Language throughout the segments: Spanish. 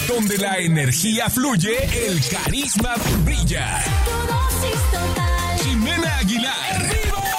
Donde la energía fluye, el carisma brilla. Jimena Aguilar.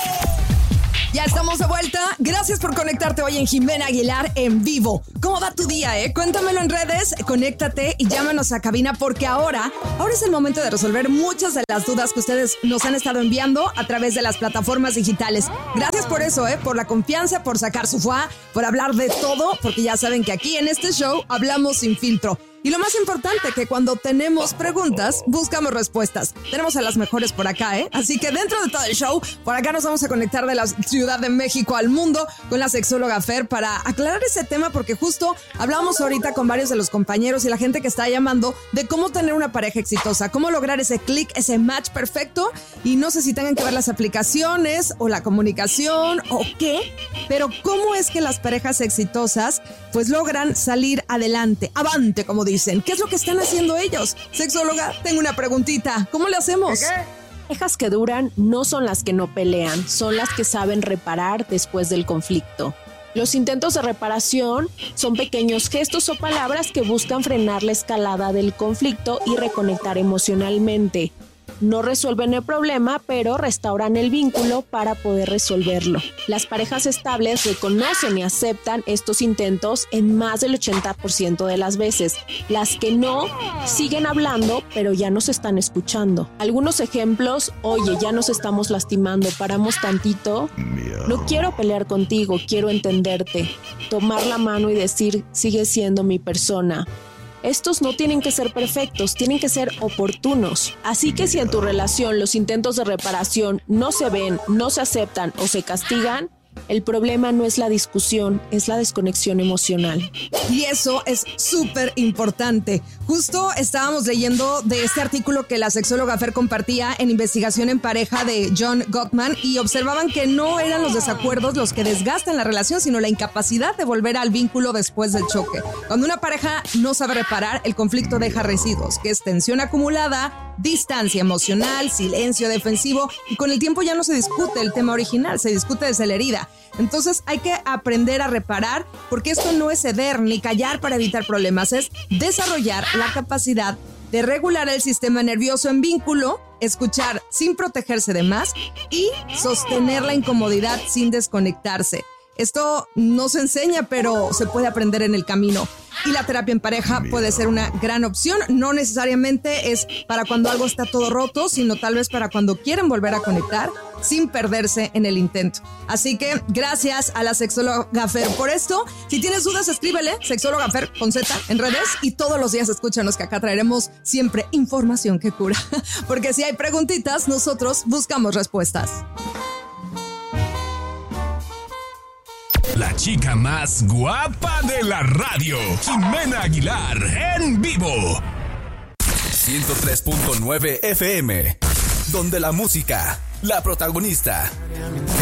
Ya estamos de vuelta. Gracias por conectarte hoy en Jimena Aguilar en vivo. ¿Cómo va tu día, Cuéntamelo en redes, conéctate y llámanos a cabina porque ahora es el momento de resolver muchas de las dudas que ustedes nos han estado enviando a través de las plataformas digitales. Gracias por eso, por la confianza, por sacar su fuá, por hablar de todo, porque ya saben que aquí en este show hablamos sin filtro. Y lo más importante, que cuando tenemos preguntas, buscamos respuestas. Tenemos a las mejores por acá, Así que dentro de todo el show, por acá nos vamos a conectar de la Ciudad de México al mundo con la sexóloga Fer para aclarar ese tema, porque justo hablamos ahorita con varios de los compañeros y la gente que está llamando de cómo tener una pareja exitosa, cómo lograr ese click, ese match perfecto. Y no sé si tengan que ver las aplicaciones o la comunicación o qué, pero cómo es que las parejas exitosas pues logran salir adelante, avante, como dicen. ¿Qué es lo que están haciendo ellos? Sexóloga, tengo una preguntita. ¿Cómo le hacemos? ¿Qué? Parejas que duran no son las que no pelean, son las que saben reparar después del conflicto. Los intentos de reparación son pequeños gestos o palabras que buscan frenar la escalada del conflicto y reconectar emocionalmente. No resuelven el problema, pero restauran el vínculo para poder resolverlo. Las parejas estables reconocen y aceptan estos intentos en más del 80% de las veces. Las que no, siguen hablando, pero ya nos están escuchando. Algunos ejemplos: oye, ya nos estamos lastimando, paramos tantito. No quiero pelear contigo, quiero entenderte. Tomar la mano y decir, sigue siendo mi persona. Estos no tienen que ser perfectos, tienen que ser oportunos. Así que si en tu relación los intentos de reparación no se ven, no se aceptan o se castigan, el problema no es la discusión, es la desconexión emocional. Y eso es súper importante. Justo estábamos leyendo de este artículo que la sexóloga Fer compartía en Investigación en Pareja de John Gottman y observaban que no eran los desacuerdos los que desgastan la relación, sino la incapacidad de volver al vínculo después del choque. Cuando una pareja no sabe reparar, el conflicto deja residuos, que es tensión acumulada, distancia emocional, silencio defensivo, y con el tiempo ya no se discute el tema original, se discute desde la herida. Entonces hay que aprender a reparar, porque esto no es ceder ni callar para evitar problemas, es desarrollar la capacidad de regular el sistema nervioso en vínculo, escuchar sin protegerse de más y sostener la incomodidad sin desconectarse. Esto no se enseña, pero se puede aprender en el camino. Y la terapia en pareja puede ser una gran opción. No necesariamente es para cuando algo está todo roto, sino tal vez para cuando quieren volver a conectar sin perderse en el intento. Así que gracias a la sexóloga Fer por esto. Si tienes dudas, escríbele, sexóloga Fer con Z en redes, y todos los días escúchanos, que acá traeremos siempre información que cura. Porque si hay preguntitas, nosotros buscamos respuestas. La chica más guapa de la radio, Jimena Aguilar en vivo. 103.9 FM, donde la música, la protagonista.